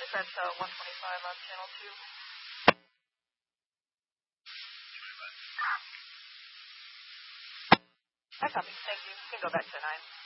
That's 125 on channel 2. I copy. Thank you. You can go back to 9.